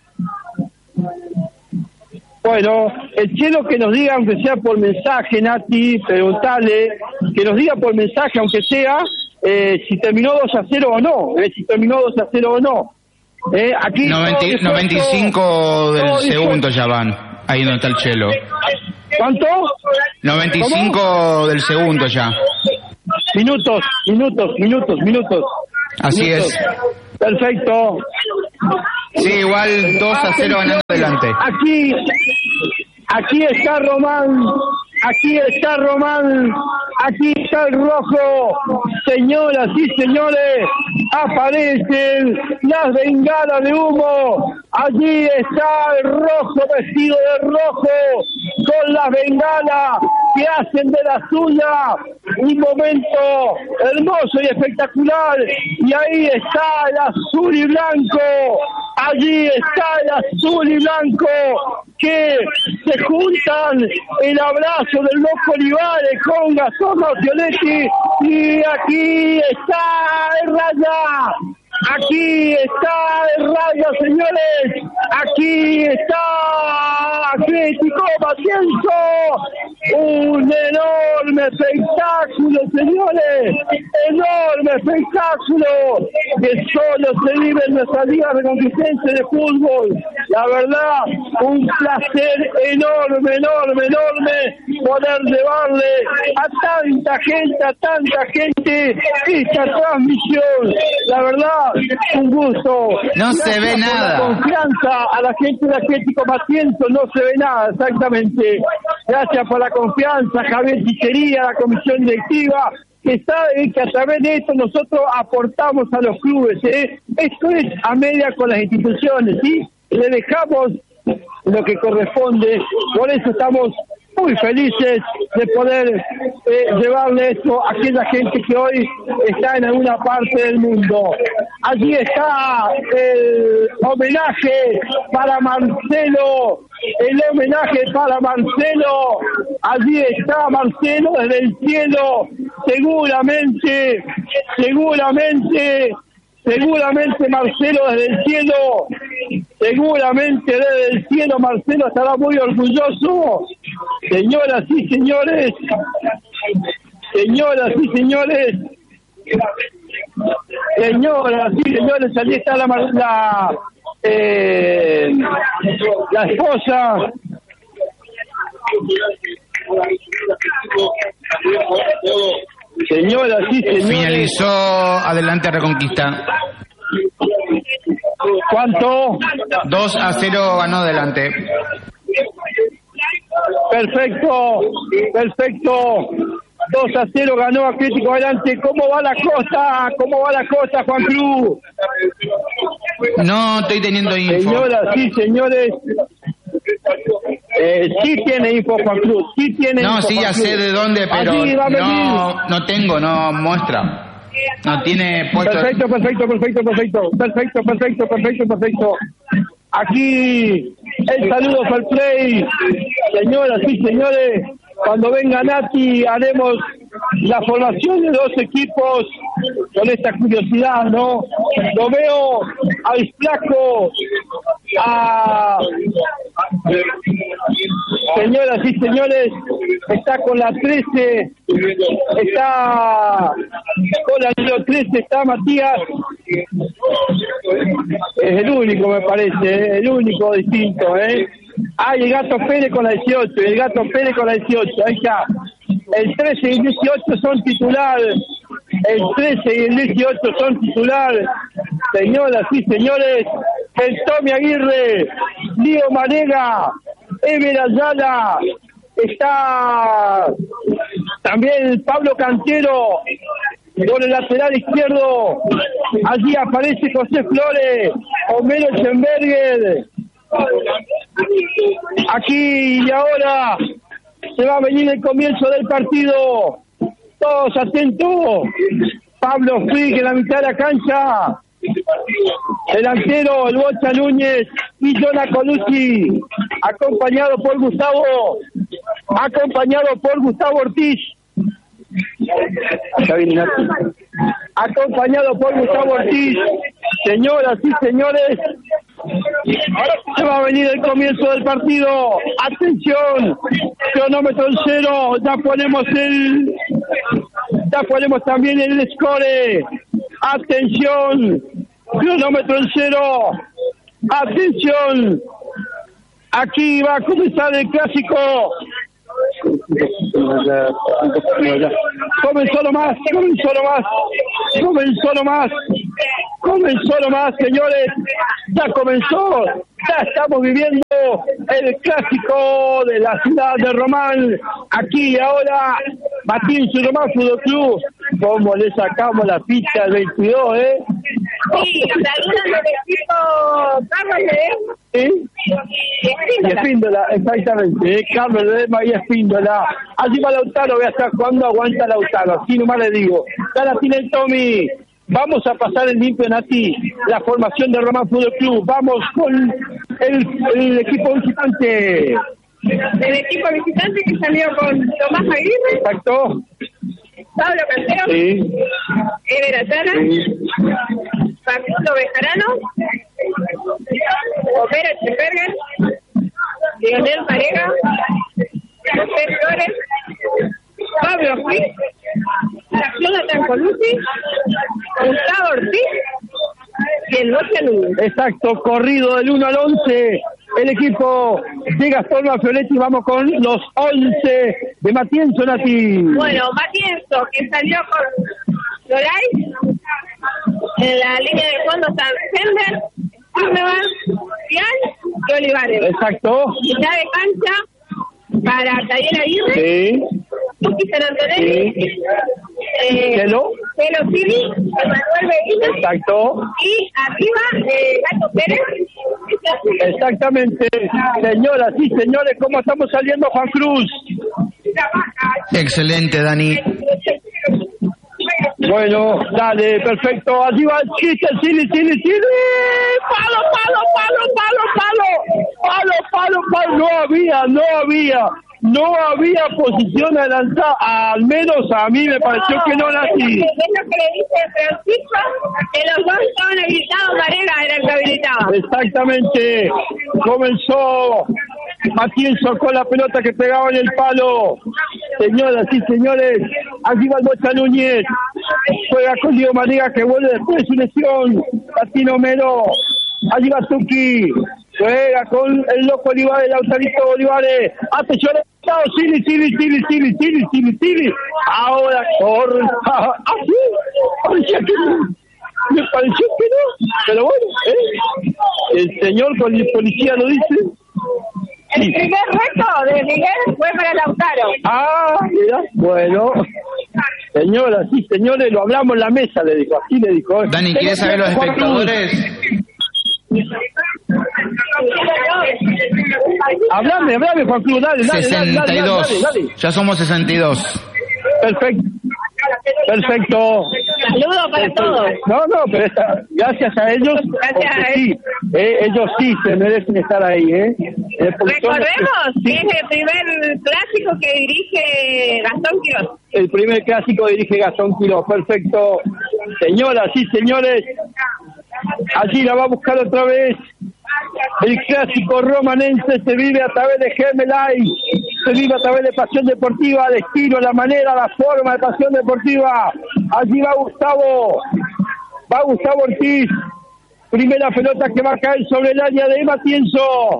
Bueno, el Chelo que nos diga, aunque sea por mensaje, Nati, preguntarle, que nos diga por mensaje, aunque sea, eh, si terminó dos a cero o no, eh, si terminó dos a cero o no. Eh, aquí noventa, noventa y cinco del segundo ya van, ahí donde está el Chelo. ¿Cuánto? noventa y cinco del segundo ya. Minutos, minutos, minutos, minutos. Así minutos. es. Perfecto. Sí, igual dos a cero ganando adelante. Aquí, aquí está Román, aquí está Román, aquí está el rojo. Señoras y señores, aparecen las bengalas de humo. Allí está el rojo vestido de rojo, con las bengalas que hacen de la suya un momento hermoso y espectacular. Y ahí está el azul y blanco, allí está el azul y blanco que se juntan el abrazo del loco Olivares con Gastón Marzioletti. Y aquí está el Raya, aquí está el Raya, señores, aquí está Atlético Matienzo, un enorme espectáculo, señores, enorme espectáculo que solo se vive en nuestra Liga Reconquistense de Fútbol. La verdad, un placer enorme, enorme, enorme poder llevarle a tanta gente, a tanta gente esta transmisión. La verdad, un gusto. No se ve nada. Por la confianza a la gente de Atlético Matienzo, no se ve nada, exactamente. Gracias por la confianza, Javier Chichería, la comisión directiva, que sabe que a través de esto nosotros aportamos a los clubes, ¿eh? Esto es a media con las instituciones, ¿sí? Le dejamos lo que corresponde, por eso estamos muy felices de poder eh, llevarle esto a aquella gente que hoy está en alguna parte del mundo. Allí está el homenaje para Marcelo, el homenaje para Marcelo. Allí está Marcelo desde el cielo, seguramente, seguramente, seguramente Marcelo desde el cielo, seguramente desde el cielo Marcelo estará muy orgulloso. Señoras y señores, señoras y señores, señoras y señores, allí está la la, eh, la esposa. Señoras y señores. Finalizó adelante Reconquista. ¿Cuánto? dos a cero ganó adelante. Perfecto, perfecto. dos a cero ganó Atlético adelante. ¿Cómo va la cosa? ¿Cómo va la cosa, Juan Cruz? No estoy teniendo info. Señoras y señores, eh, sí tiene info, Juan Cruz. Sí tiene no, info, sí, ya Juan sé Cruz. de dónde, pero Allí va a no, no tengo, no muestra. No tiene puesto. Perfecto, perfecto, perfecto, perfecto. Perfecto, perfecto, perfecto, perfecto. Aquí el saludo para el play. Señoras y señores, cuando venga Nati haremos la formación de dos equipos con esta curiosidad, ¿no? Lo veo a Isplaco, a... Señoras y señores, está con la trece, está con la número trece, está Matías. Es el único, me parece, ¿eh? El único distinto, ¿eh? Ah, y el Gato Pérez con la dieciocho, el Gato Pérez con la dieciocho, ahí está. El trece y el dieciocho son titular, el trece y el dieciocho son titular. Señoras y señores, el Tommy Aguirre, Lío Marega, Ever Ayala, está también Pablo Cantero por el lateral izquierdo. Allí aparece José Flores, Homero Schemberger. Aquí y ahora se va a venir el comienzo del partido. Todos atentos. Pablo Frick en la mitad de la cancha. Delantero el Bocha Núñez y Jonah Colucci, acompañado por Gustavo, acompañado por Gustavo Ortiz. Acompañado por Gustavo Ortiz. Señoras y señores, se va a venir el comienzo del partido. Atención, cronómetro en cero. Ya ponemos el, ya ponemos también el score. Atención, cronómetro en cero. Atención, aquí va a comenzar el clásico. Comenzó nomás, comenzó nomás, comenzó nomás, comenzó nomás, señores, ya comenzó, ya estamos viviendo el clásico de la ciudad de Román, aquí y ahora, Matienzo y Román Fútbol Club, como le sacamos la ficha al veintidós, ¿eh? Sí, saludan del equipo Carlos Ledesma. ¿Sí? Y Espíndola, exactamente, ¿eh? Carlos Ledesma y Espíndola. Allí va Lautaro, ve hasta cuándo aguanta Lautaro, así nomás le digo. Ya la tiene el Tommy. Vamos a pasar el limpio, Nati, la formación de Román Fútbol Club. Vamos con el, el equipo visitante. El equipo visitante que salió con Tomás Aguirre. Exacto. Pablo Cantero. Sí. Ever Atara. Sí. Facundo Bejarano. Homero Echeverger. Lionel Parega. José Flores. Pablo Ruiz. Jonathan Colucci. Gustavo Ortiz. Y el Bocha Núñez. Exacto, corrido del uno al once. El equipo de Gastón Fioretti, vamos con los once de Matienzo, Nati. Bueno, Matienzo, que salió con Loray. En la línea de fondo están Hender, Zimmerman, Fial y Olivares. Exacto. Mitad de cancha para Taller Aguirre. Sí. Tuki San Antonelli. Sí. Eh, Celo. Celo Cili, Manuel Medina. Exacto. Y arriba, eh, Gato Pérez. Exactamente. Señoras y señores, ¿cómo estamos saliendo, Juan Cruz? Excelente, Dani. Bueno, dale, perfecto. Allí va el chiste, Chile, Chile, Chile. Palo, palo, palo, palo, palo. Palo, palo, palo. No había, no había. No había posición adelantada, al menos a mí me pareció no, que no, Nati. Es lo que le dice Francisco, que los dos estaban habilitados, Varela era el que habilitaba. Exactamente, comenzó Matienzo con la pelota que pegaba en el palo. Señoras y señores, aquí va el Bocha Núñez, juega con Diego María que vuelve después de su lesión, Latino Mero, allí va Tuki, juega con el loco Olivares, Lautarito Olivares, atención, Chili, Chili, Chili, Chili, Chili, Chili, Chili, ahora corre, así, parecía que no, me pareció que no, pero bueno, ¿eh? El señor policía lo dice. El primer reto de Miguel fue para Lautaro. Ah, mira, bueno. Señoras y señores, lo hablamos en la mesa, le dijo, así le dijo. Dani, ¿quieres saber los espectadores? Hablame, hablame, Juan Cruz, dale, dale, sesenta y dos. Dale, dale, dale. Ya somos sesenta y dos. Perfecto. Perfecto. Saludos para Esto, todos. No, no, pero esta, gracias a ellos, gracias a sí, eh, ellos sí se merecen estar ahí, ¿eh? eh Recordemos son, que sí. Es el primer clásico que dirige Gastón Quirós. El primer clásico dirige Gastón Quirós, perfecto. Señoras y señores, allí la va a buscar otra vez. El clásico romanense se vive a través de Gemelay, se vive a través de Pasión Deportiva, de estilo, la manera, la forma de Pasión Deportiva. Allí va Gustavo, va Gustavo Ortiz, primera pelota que va a caer sobre el área de Matienzo.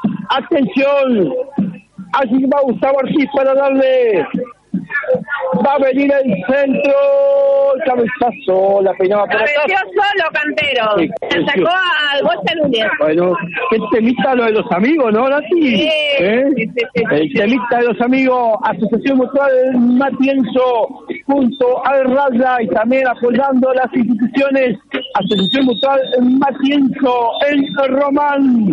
Atención, allí va Gustavo Ortiz para darle, va a venir el centro, el cabezazo, la peinaba por atrás. Apareció solo Cantero, Sí, se sacó al Bocha Núñez. Bueno, qué temita lo de los amigos, ¿no, Nati? Sí, ¿Eh? sí, sí, sí, El sí. temita de los amigos, Asociación Mutual Matienzo, junto al Raya y también apoyando las instituciones, Asociación Mutual Matienzo en Román.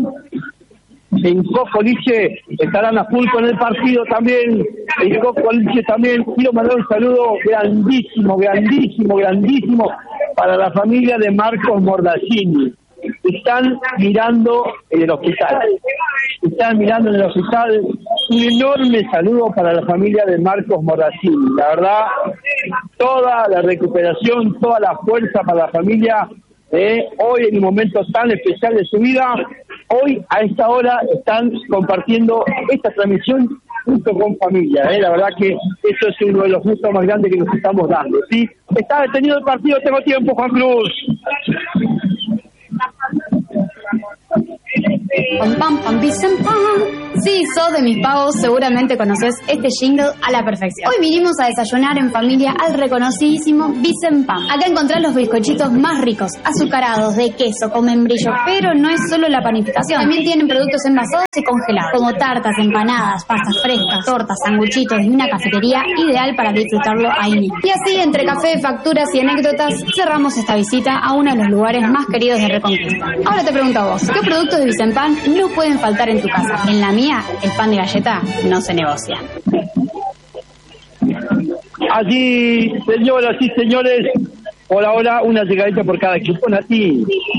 En Cocoliche estarán a full con el partido también. En Cocoliche también quiero mandar un saludo grandísimo, grandísimo, grandísimo para la familia de Marcos Mordacini. Están mirando en el hospital. Están mirando en el hospital. Un enorme saludo para la familia de Marcos Mordacini. La verdad, toda la recuperación, toda la fuerza para la familia. Eh, hoy en un momento tan especial de su vida, hoy a esta hora están compartiendo esta transmisión junto con familia, eh. La verdad que eso es uno de los gustos más grandes que nos estamos dando, ¿sí? Está detenido el partido, tengo tiempo, Juan Cruz. Pam, pam, pam, Vicen Pan. Si sos de mis pagos, seguramente conoces este jingle a la perfección. Hoy vinimos a desayunar en familia al reconocidísimo Vicen Pan. Acá encontrás los bizcochitos más ricos, azucarados, de queso, con membrillo, pero no es solo la panificación. También tienen productos envasados y congelados, como tartas, empanadas, pastas frescas, tortas, sanguchitos y una cafetería ideal para disfrutarlo ahí mismo. Y así, entre café, facturas y anécdotas, cerramos esta visita a uno de los lugares más queridos de Reconquista. Ahora te pregunto a vos, ¿qué productos de Vicen Pan no pueden faltar en tu casa? En la mía, el pan de galleta no se negocia. Así, señoras y señores, hola, hola, una llegadita por cada equipo, Nati.